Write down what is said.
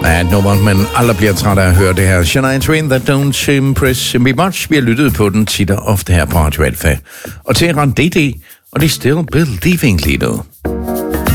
Ja, et nummer, man aldrig bliver træt af at høre det her. Shania Twain, That Don't Impress Me Much. Vi har lyttet på den tit og ofte her på Radio Alfa. Og til Ron DD, og de Still Believing lige nu.